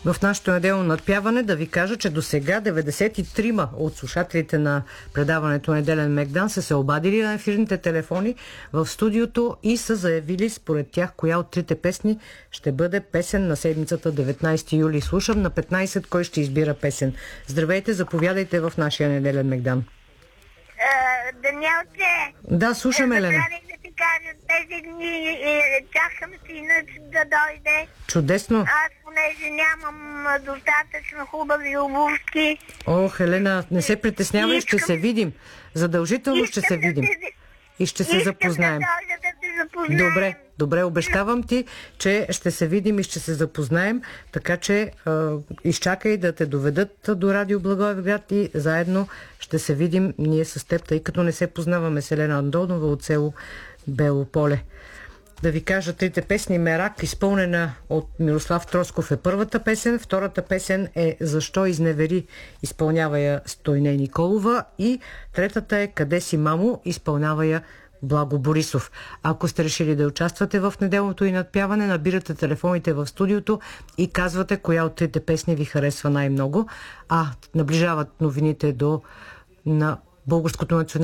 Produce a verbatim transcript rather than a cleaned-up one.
В нашето неделно надпяване да ви кажа, че до сега деветдесет и три от слушателите на предаването Неделен Мегдан са се обадили на ефирните телефони в студиото и са заявили според тях коя от трите песни ще бъде песен на седмицата деветнайсети юли. Слушам на петнайсет кой ще избира песен. Здравейте, заповядайте в нашия Неделен Мегдан. Даниелче, Да, слушаме, Елена. забравих да ти кажа, тези дни е, чакам синът да дойде. Чудесно. Аз, понеже нямам а, достатъчно хубави обувки. Ох, Елена, не се притеснявай, ще Искам- се видим. Задължително ще се Искам да видим. те- И ще се Искам запознаем. да дойда да те запознаем. Добре, добре, обещавам ти, че ще се видим и ще се запознаем, така че а, изчакай да те доведат до Радио Благоевград и заедно ще се видим ние с теб, тъй като не се познаваме с Елена Андонова от село Бело поле. Да ви кажа трите песни. Мерак, изпълнена от Мирослав Тросков, е първата песен. Втората песен е Защо изневери, изпълнява я Стойне Николова. И третата е Къде си, мамо, изпълнява я Благо Борисов. Ако сте решили да участвате в неделното и надпяване, набирате телефоните в студиото и казвате коя от трите песни ви харесва най-много. А наближават новините до на Българското национално